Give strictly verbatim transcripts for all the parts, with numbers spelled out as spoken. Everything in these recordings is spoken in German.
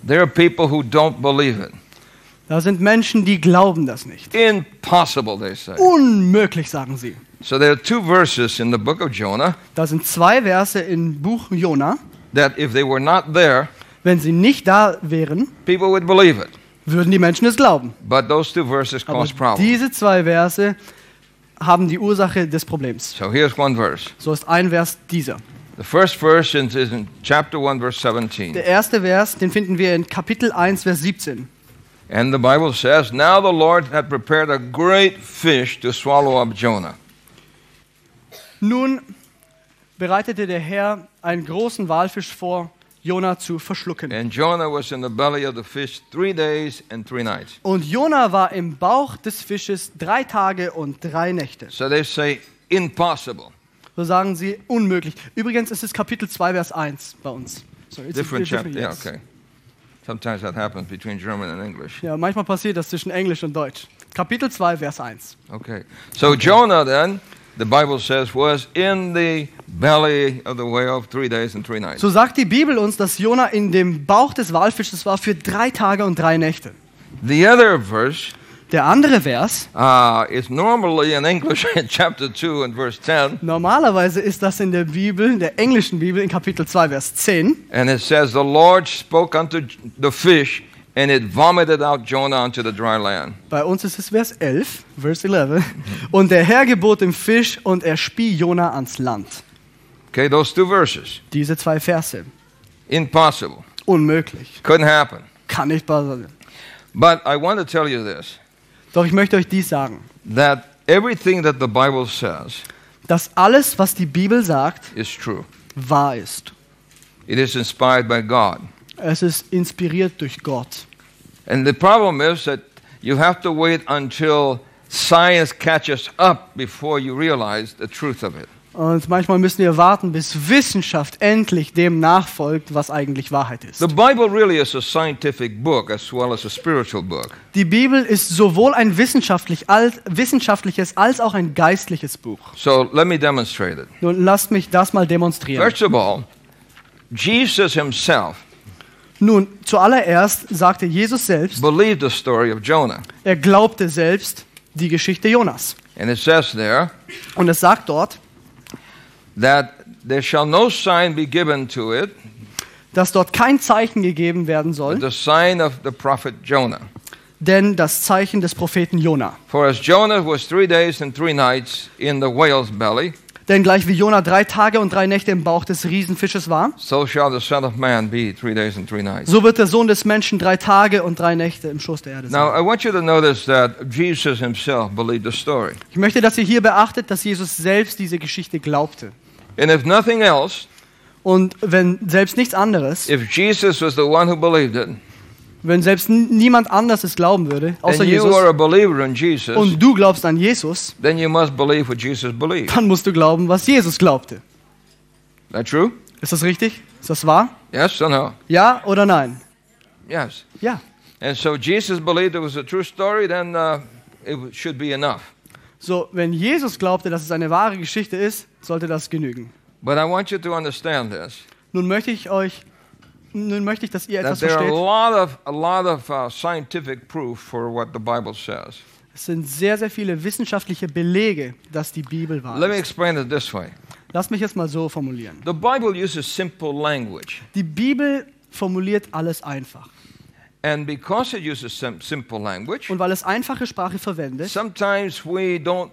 There are people who don't believe it. Da sind Menschen, die glauben das nicht. Impossible, they say. Unmöglich, sagen sie. So there are two verses in the book of Jonah Da sind zwei Verse im Buch Jona. that if they were not there, Wenn sie nicht da wären, people would believe it. würden die Menschen es glauben. But those two verses Aber cause problems. diese zwei Verse haben die Ursache des Problems. So here's one verse. So ist ein Vers dieser. The first verse is in chapter one, verse seventeen. Der erste Vers, den finden wir in Kapitel eins, Vers siebzehn. And the Bible says, Now the Lord had prepared a great fish to swallow up Jonah. Nun bereitete der Herr einen großen Walfisch vor, Jona zu verschlucken. And Jonah was in the belly of the fish three days and three nights. Und Jona war im Bauch des Fisches drei Tage und drei Nächte. So they say, impossible. So sagen sie, unmöglich. Übrigens ist es Kapitel zwei, Vers eins bei uns. So, it's a Different bit chapter. different, Yeah, yes. okay. Sometimes that happens between German and English. Ja, manchmal passiert das zwischen Englisch und Deutsch. Kapitel zwei, Vers eins. Okay. So Jonah then, the Bible says, was in the belly of the whale three days and three nights. So sagt die Bibel uns, dass Jona in dem Bauch des Walfisches war für drei Tage und drei Nächte. The other verse Der andere Vers, uh, is normally in English in chapter two and verse ten. normalerweise ist das in der Bibel, in der englischen Bibel, in Kapitel zwei, Vers zehn. And it says, the Lord spoke unto the fish, and it vomited out Jonah onto the dry land. Bei uns ist es Vers elf, Vers elf. Und der Herr gebot dem Fisch und er spie Jona ans Land. Okay, those two verses. Diese zwei Verse. Impossible. Unmöglich. Couldn't happen. Kann nicht passieren. But I want to tell you this, Doch ich möchte euch dies sagen, that everything that the Bible says dass alles, was die Bibel sagt, is true. wahr ist. It is inspired by God. Es ist inspiriert durch Gott. And the problem is that you have to wait until science catches up before you realize the truth of it. Und manchmal müssen wir warten, bis Wissenschaft endlich dem nachfolgt, was eigentlich Wahrheit ist. The Bible really is a scientific book as well as a spiritual book. Die Bibel ist sowohl ein wissenschaftlich als, wissenschaftliches als auch ein geistliches Buch. So let me demonstrate it. Nun lasst mich das mal demonstrieren. First of all, Jesus himself Nun, zuallererst sagte Jesus selbst, believed the story of Jonah. er glaubte selbst die Geschichte Jonas. And it says there Und es sagt dort, that there shall no sign be given to it, dass dort kein Zeichen gegeben werden but soll, the sign of the prophet Jonah. denn das Zeichen des Propheten Jona. For as Jonah was three days and three nights in the whale's belly, Denn gleich wie Jona drei Tage und drei Nächte im Bauch des Riesenfisches war, so shall the Son of Man be three days and three nights. so wird der Sohn des Menschen drei Tage und drei Nächte im Schoß der Erde Now, sein. I want you to notice that Jesus himself believed the story. Ich möchte, dass ihr hier beachtet, dass Jesus selbst diese Geschichte glaubte. And if nothing else, Und wenn selbst nichts anderes, if Jesus was the one who believed it, wenn selbst n- niemand anders es glauben würde, außer and you Jesus, are a believer in Jesus, und du glaubst an Jesus, then you must believe what Jesus believed. dann musst du glauben, was Jesus glaubte. That true? Ist das richtig? Ist das wahr? Yes or no? Ja oder nein? Yes. Ja. And so Jesus believed it was a true story, then uh, it w- should be enough. So, wenn Jesus glaubte, dass es eine wahre Geschichte ist, sollte das genügen. But I want you to understand this, Nun möchte ich euch, nun möchte ich, dass ihr that etwas there are a versteht. lot of, a lot of uh, scientific proof for what the Bible says. Es sind sehr, sehr viele wissenschaftliche Belege, dass die Bibel wahr Let me ist. explain it this way. Lass mich es mal so formulieren. The Bible uses simple language. Die Bibel formuliert alles einfach. And because it uses sim- simple language, Und weil es einfache Sprache verwendet, sometimes we don't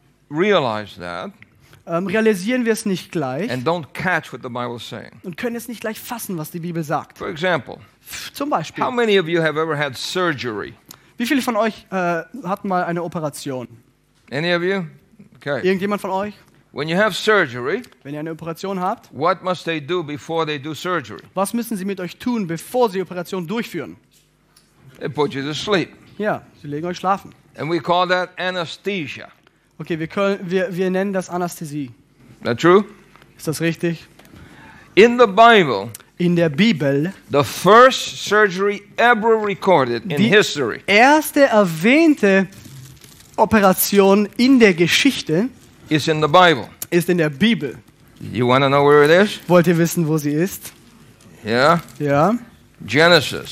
realize that ähm, realisieren wir es nicht gleich and don't catch what the Bible is saying. und können es nicht gleich fassen, was die Bibel sagt. For example, Zum Beispiel, how many of you have ever had surgery? wie viele von euch äh, hatten mal eine Operation? Any of you? Okay. Irgendjemand von euch? When you have surgery, Wenn ihr eine Operation habt, what must they do before they do surgery? was müssen sie mit euch tun, bevor sie die Operation durchführen? They put you to sleep. Ja, sie legen euch schlafen. And we call that anesthesia. Okay, wir, können, wir, wir nennen das Anästhesie. Is that true? Ist das richtig? In the Bible, In der Bibel, the first surgery ever recorded in Die- history erste erwähnte Operation in der Geschichte is in the Bible. ist in der Bibel. You want to know where it is? Wollt ihr wissen, wo sie ist? Yeah? Ja. Genesis